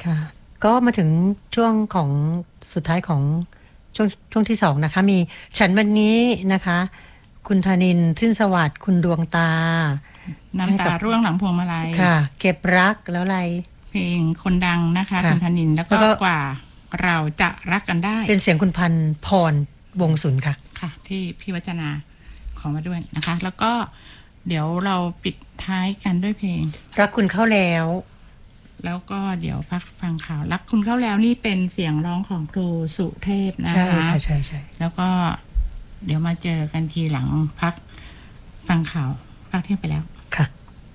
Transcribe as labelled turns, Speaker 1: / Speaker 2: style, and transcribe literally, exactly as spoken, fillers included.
Speaker 1: ค่ะก็มาถึงช่วงของสุดท้ายของช่วงช่วงที่สองนะคะมีฉันวันนี้นะคะคุณธนินทร์สิ้นสวัสดิ์คุณดวงตา
Speaker 2: น้ำตาร่วงหลังพวงมาลัย
Speaker 1: ค่ะเก็บรักแล้วอะไร
Speaker 2: เพลงคนดังนะคะคุณธนินทร์แล้วก็กว่าเราจะรักกันได้
Speaker 1: เป็นเสียงคุณพันธ์พรวงศุลค่ะ
Speaker 2: ค่ะที่พี่วัจนาขอมาด้วยนะคะแล้วก็เดี๋ยวเราปิดท้ายกันด้วยเพลง
Speaker 1: รักคุณเข้าแล้ว
Speaker 2: แล้วก็เดี๋ยวพักฟังข่าวรักคุณเข้าแล้วนี่เป็นเสียงร้องของครูสุเทพนะคะ
Speaker 1: ใช่ค่ะใช่ใช่
Speaker 2: แล้วก็เดี๋ยวมาเจอกันทีหลังพักฟังข่าวพักเที่ยงไปแล้ว
Speaker 1: ค่ะ